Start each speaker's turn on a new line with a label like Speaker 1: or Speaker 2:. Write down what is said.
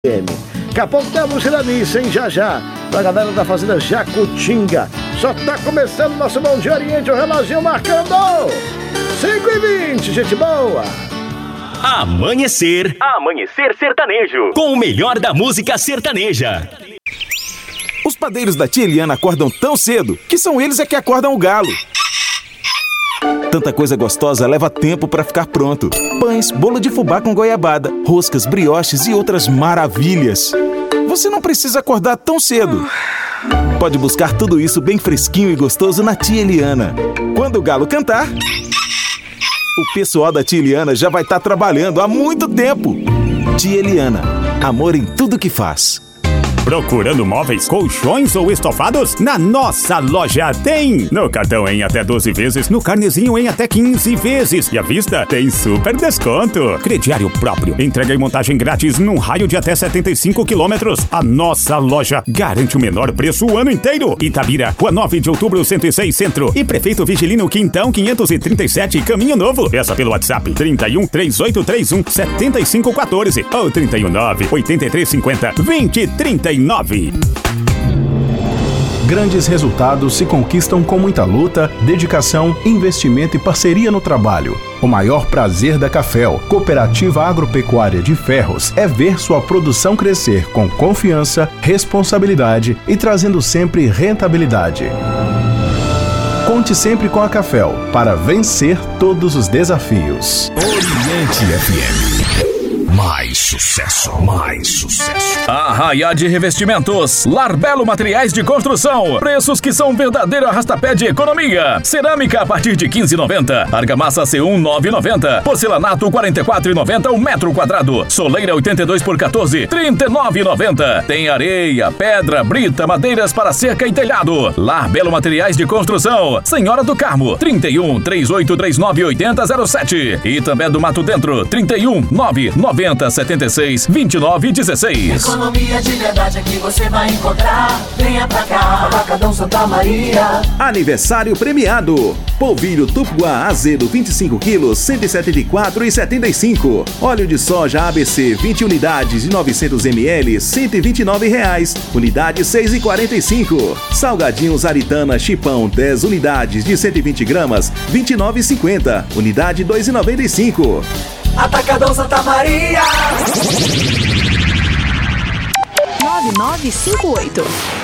Speaker 1: Daqui a pouco temos Iranice, hein? Já, pra galera da Fazenda Jacutinga. Só que tá começando nosso Bom Dia Oriente, o reloginho marcando 5h20, gente boa!
Speaker 2: Amanhecer sertanejo, com o melhor da música sertaneja.
Speaker 3: Os padeiros da tia Eliana acordam tão cedo que são eles que acordam o galo. Tanta coisa gostosa leva tempo para ficar pronto. Pães, bolo de fubá com goiabada, roscas, brioches e outras maravilhas. Você não precisa acordar tão cedo. Pode buscar tudo isso bem fresquinho e gostoso na tia Eliana. Quando o galo cantar, o pessoal da tia Eliana já vai estar trabalhando há muito tempo. Tia Eliana, amor em tudo que faz.
Speaker 4: Procurando móveis, colchões ou estofados? Na nossa loja tem! No cartão em até 12 vezes, no carnezinho em até 15 vezes. E à vista tem super desconto. Crediário próprio. Entrega e montagem grátis num raio de até 75 quilômetros. A nossa loja garante o menor preço o ano inteiro. Itabira, Rua 9 de Outubro, 106 Centro. E Prefeito Vigilino Quintão, 537, Caminho Novo. Peça pelo WhatsApp 31 3831 7514 ou 319 8350 2030.
Speaker 5: Grandes resultados se conquistam com muita luta, dedicação, investimento e parceria no trabalho. O maior prazer da Cafel, Cooperativa Agropecuária de Ferros, é ver sua produção crescer com confiança, responsabilidade e trazendo sempre rentabilidade. Conte sempre com a Cafel para vencer todos os desafios.
Speaker 6: Oriente FM. Mais sucesso, mais sucesso.
Speaker 7: Arraiá de Revestimentos, Larbelo Materiais de Construção, preços que são verdadeiro arrastapé de economia. Cerâmica a partir de 15,90, argamassa C1 9,90, porcelanato 44,90 o metro quadrado, soleira 82 por 14, 39,90. Tem areia, pedra, brita, madeiras para cerca e telhado. Larbelo Materiais de Construção, Senhora do Carmo, 31 3839 8007 e também do Mato Dentro, 31 990 76 29 16.
Speaker 8: Economia de verdade aqui você vai encontrar. Venha pra cá, Atacadão Santa Maria.
Speaker 9: Aniversário premiado. Polvilho Tupuá azedo 25 quilos, 174,75. Óleo de soja ABC 20 unidades de 900 ml, R$129. Unidade 6,45. Salgadinhos Aritana Chipão 10 unidades de 120 gramas, R$29,50. Unidade 2,95.
Speaker 8: Atacadão Santa Maria.
Speaker 10: 9958